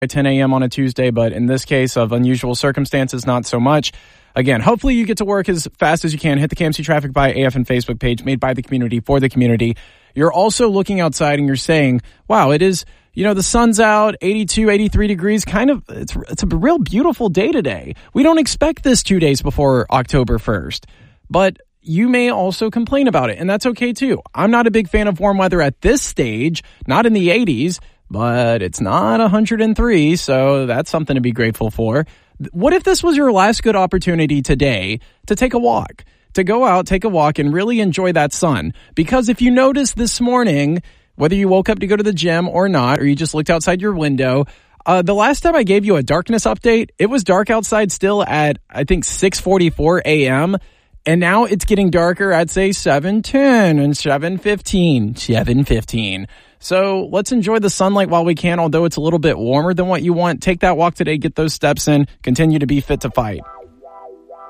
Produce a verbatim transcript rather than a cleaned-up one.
at ten a.m. on a Tuesday, but in this case of unusual circumstances, not so much. Again, hopefully you get to work as fast as you can. Hit the K M C Traffic by A F N Facebook page, made by the community for the community. You're also looking outside and you're saying, wow, it is, you know, the sun's out, eighty-two, eighty-three degrees, kind of, it's it's a real beautiful day today. We don't expect this two days before October first, but you may also complain about it, and that's okay too. I'm not a big fan of warm weather at this stage, not in the eighties, but it's not one hundred three, so that's something to be grateful for. What if this was your last good opportunity today to take a walk, to go out, take a walk, and really enjoy that sun? Because if you noticed this morning, whether you woke up to go to the gym or not, or you just looked outside your window, uh, the last time I gave you a darkness update, it was dark outside still at, I think, six forty-four a.m., and now it's getting darker at, say, seven ten and seven fifteen, seven fifteen. So let's enjoy the sunlight while we can, although it's a little bit warmer than what you want. Take that walk today, get those steps in, continue to be fit to fight.